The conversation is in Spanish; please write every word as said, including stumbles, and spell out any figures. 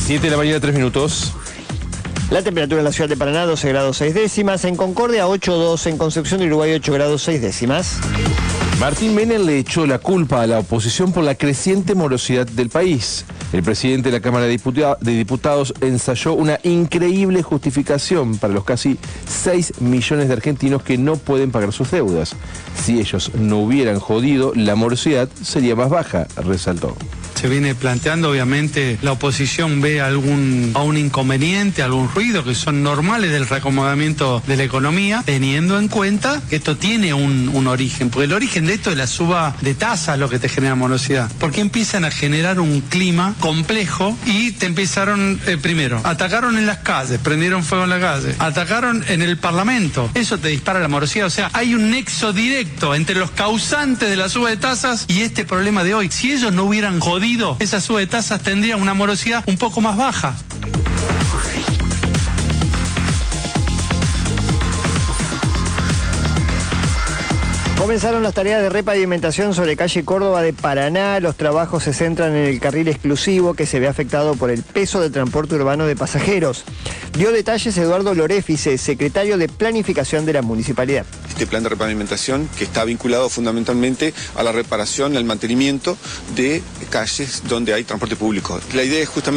siete de la mañana, tres minutos. La temperatura en la ciudad de Paraná, doce grados seis décimas. En Concordia, ocho dos. En Concepción de Uruguay, ocho grados seis décimas. Martín Menem le echó la culpa a la oposición por la creciente morosidad del país. El presidente de la Cámara de Diputados ensayó una increíble justificación para los casi seis millones de argentinos que no pueden pagar sus deudas. Si ellos no hubieran jodido, la morosidad sería más baja, resaltó. Se viene planteando, obviamente, la oposición ve algún, algún inconveniente, algún ruido que son normales del reacomodamiento de la economía, teniendo en cuenta que esto tiene un, un origen, porque el origen de esto es la suba de tasas lo que te genera morosidad, porque empiezan a generar un clima complejo y te empezaron, eh, primero, atacaron en las calles, prendieron fuego en la calle, atacaron en el Parlamento, eso te dispara la morosidad, o sea, hay un nexo directo entre los causantes de la suba de tasas y este problema de hoy. Si ellos no hubieran jodido esa suba de tasas, tendría una morosidad un poco más baja. Comenzaron las tareas de repavimentación sobre calle Córdoba de Paraná. Los trabajos se centran en el carril exclusivo que se ve afectado por el peso del transporte urbano de pasajeros. Dio detalles Eduardo Loréfice, secretario de Planificación de la Municipalidad. Este plan de repavimentación que está vinculado fundamentalmente a la reparación, al mantenimiento de calles donde hay transporte público. La idea es justamente